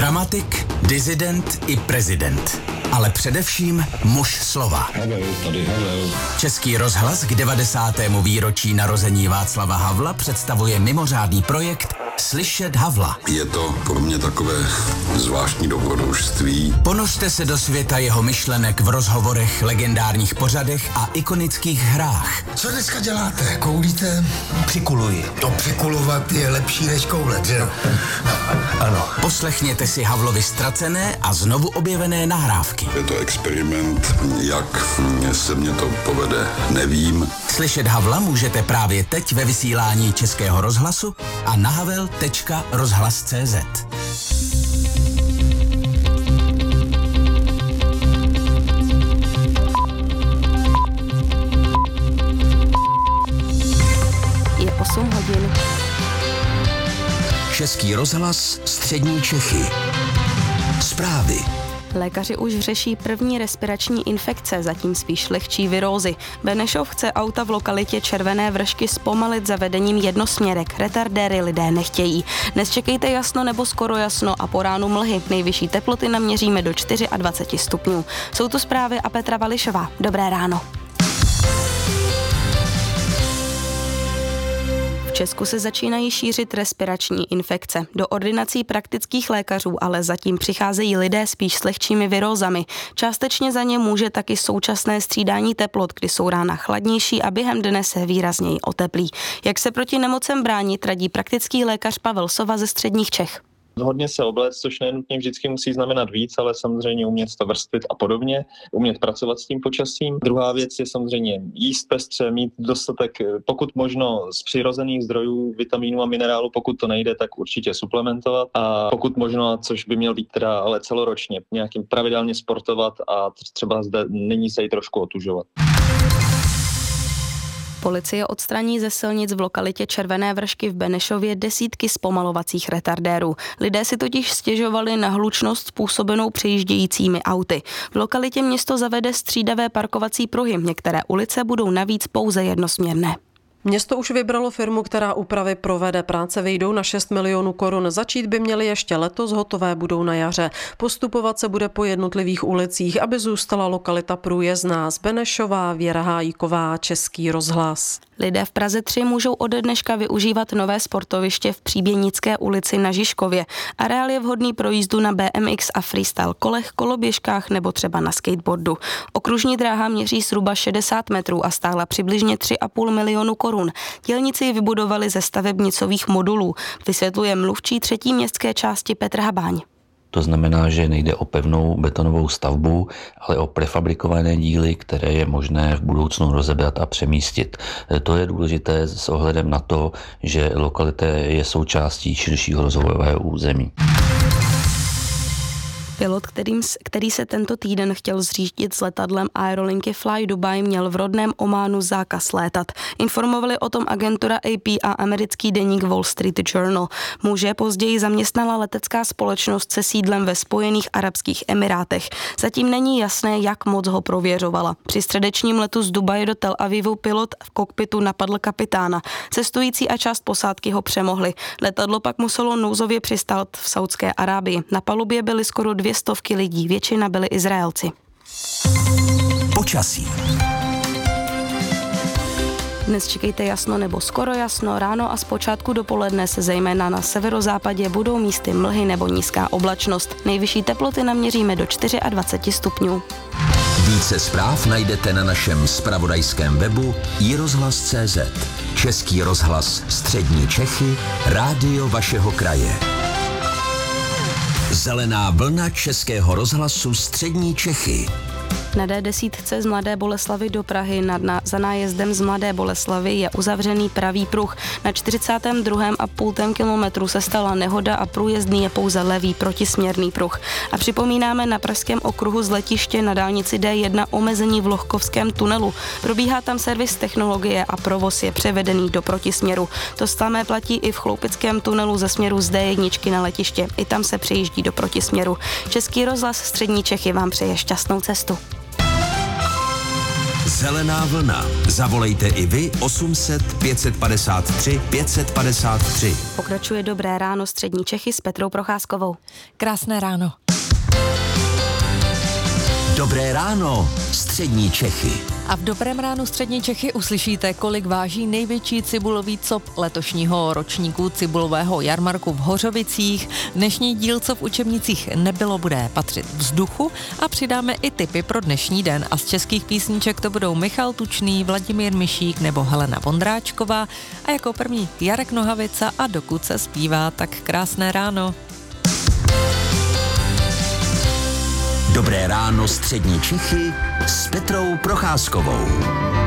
Dramatik, disident i prezident. Ale především muž slova. Havel. Český rozhlas k 90. výročí narození Václava Havla představuje mimořádný projekt Slyšet Havla. Je to pro mě takové zvláštní dobrodružství. Ponořte se do světa jeho myšlenek v rozhovorech, legendárních pořadech a ikonických hrách. Co dneska děláte? Koulíte? Přikuluji. To přikulovat je lepší než koulet, že jo? Ano. Poslechněte si Havlovy ztracené a znovu objevené nahrávky. Je to experiment, jak se mně to povede, nevím. Slyšet Havla můžete právě teď ve vysílání Českého rozhlasu a na havel.rozhlas.cz. Je 8 hodin. Český rozhlas, střední Čechy. Zprávy. Lékaři už řeší první respirační infekce, zatím spíš lehčí virózy. Benešov chce auta v lokalitě Červené Vršky zpomalit zavedením jednosměrek. Retardéry lidé nechtějí. Dnes čekejte jasno nebo skoro jasno a po ránu mlhy. Nejvyšší teploty naměříme do 24 stupňů. Jsou tu zprávy a Petra Vališová. Dobré ráno. V Česku se začínají šířit respirační infekce. Do ordinací praktických lékařů ale zatím přicházejí lidé spíš s lehčími virózami. Částečně za ně může taky současné střídání teplot, kdy jsou rána chladnější a během dne se výrazněji oteplí. Jak se proti nemocem bránit, radí praktický lékař Pavel Sova ze středních Čech. Hodně se obléct, což nenutně vždycky musí znamenat víc, ale samozřejmě umět to vrstvit a podobně, umět pracovat s tím počasím. Druhá věc je samozřejmě jíst pestře, mít dostatek, pokud možno z přirozených zdrojů vitamínů a minerálů, pokud to nejde, tak určitě suplementovat a pokud možno, což by měl být teda ale celoročně, nějakým pravidelně sportovat a třeba zde nyní se jí trošku otužovat. Policie odstraní ze silnic v lokalitě Červené Vršky v Benešově desítky zpomalovacích retardérů. Lidé si totiž stěžovali na hlučnost způsobenou přejíždějícími auty. V lokalitě město zavede střídavé parkovací pruhy. Některé ulice budou navíc pouze jednosměrné. Město už vybralo firmu, která úpravy provede. Práce vyjdou na 6 milionů korun. Začít by měly ještě letos, hotové budou na jaře. Postupovat se bude po jednotlivých ulicích, aby zůstala lokalita průjezdná. Z Benešova Věra Hájíková, Český rozhlas. Lidé v Praze 3 můžou ode dneška využívat nové sportoviště v Příběnické ulici na Žižkově. Areál je vhodný pro jízdu na BMX a freestyle kolech, koloběžkách nebo třeba na skateboardu. Okružní dráha měří zhruba 60 metrů a stála přibližně 3,5 milionu korun. Dělníci ji vybudovali ze stavebnicových modulů, vysvětluje mluvčí 3. městské části Petr Habáň. To znamená, že nejde o pevnou betonovou stavbu, ale o prefabrikované díly, které je možné v budoucnu rozebrat a přemístit. To je důležité s ohledem na to, že lokalita je součástí širšího rozvojového území. Pilot, který se tento týden chtěl zřídit s letadlem aerolinky Fly Dubai, měl v rodném Ománu zákaz létat. Informovali o tom agentura AP a americký deník Wall Street Journal. Muže později zaměstnala letecká společnost se sídlem ve Spojených arabských emirátech. Zatím není jasné, jak moc ho prověřovala. Při středečním letu z Dubaje do Tel Avivu pilot v kokpitu napadl kapitána. Cestující a část posádky ho přemohli. Letadlo pak muselo nouzově přistát v Saudské Arábii. Na palubě byly skoro 200 lidí, většina byli Izraelci. Počasí. Dnes čekejte jasno nebo skoro jasno, ráno a zpočátku dopoledne se zejména na severozápadě budou místy mlhy nebo nízká oblačnost. Nejvyšší teploty naměříme do 24 stupňů. Více zpráv najdete na našem zpravodajském webu iRozhlas.cz. Český rozhlas, střední Čechy, rádio vašeho kraje. Zelená vlna Českého rozhlasu střední Čechy. Na D10 z Mladé Boleslavi do Prahy za nájezdem z Mladé Boleslavy je uzavřený pravý pruh. Na 42,5 kilometru se stala nehoda a průjezdný je pouze levý protisměrný pruh. A připomínáme na pražském okruhu z letiště na dálnici D1 omezení v Lohkovském tunelu. Probíhá tam servis technologie a provoz je převedený do protisměru. To samé platí i v Chloupickém tunelu ze směru z D1 na letiště. I tam se přejíždí do protisměru. Český rozhlas střední Čechy vám přeje šťastnou cestu. Zelená vlna. Zavolejte i vy 800 553 553. Pokračuje Dobré ráno střední Čechy s Petrou Procházkovou. Krásné ráno. Dobré ráno střední Čechy. A v Dobrém ránu střední Čechy uslyšíte, kolik váží největší cibulový cop letošního ročníku cibulového jarmarku v Hořovicích. Dnešní díl, co v učebnicích nebylo, bude patřit vzduchu a přidáme i tipy pro dnešní den. A z českých písniček to budou Michal Tučný, Vladimír Mišík nebo Helena Vondráčková. A jako první Jarek Nohavica a dokud se zpívá, tak krásné ráno. Dobré ráno střední Čechy s Petrou Procházkovou.